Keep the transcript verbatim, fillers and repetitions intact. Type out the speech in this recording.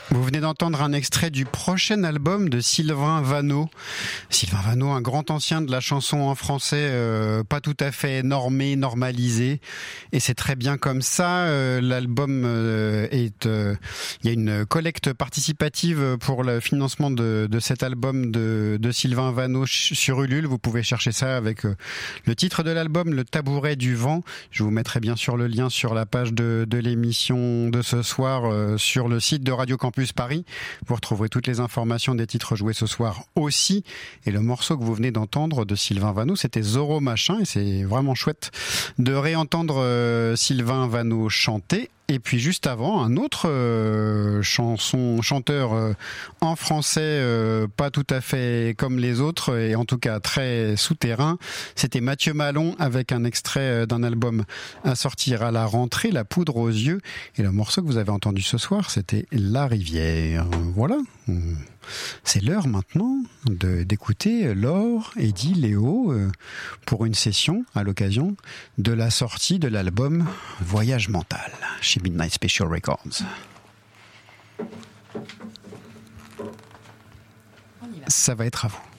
Vous venez d'entendre un extrait du prochain album de Sylvain Vanneau. Sylvain Vanneau, un grand ancien de la chanson en français, euh, pas tout à fait normé, normalisé. Et c'est très bien comme ça. Euh, l'album euh, est... Euh, il y a une collecte participative pour le financement de, de cet album de, de Sylvain Vanneau sur Ulule. Vous pouvez chercher ça avec euh, le titre de l'album, Le Tabouret du Vent. Je vous mettrai bien sûr le lien sur la page de, de l'émission de ce soir euh, sur le site de Radio Campus Paris. Vous retrouverez toutes les informations des titres joués ce soir aussi. Et le morceau que vous venez d'entendre de Sylvain Vanneau, c'était Zorro Machin. Et c'est vraiment chouette de réentendre euh, Sylvain Vanneau chanter. Et puis juste avant, un autre euh, chanson, chanteur euh, en français, euh, pas tout à fait comme les autres, et en tout cas très souterrain. C'était Mathieu Malon avec un extrait d'un album à sortir à la rentrée, La Poudre aux Yeux. Et le morceau que vous avez entendu ce soir, c'était La Rivière. Voilà. C'est l'heure maintenant de, d'écouter Laure, Eddy, Léo euh, pour une session à l'occasion de la sortie de l'album Voyage Mental chez Midnight Special Records. Ça va être à vous.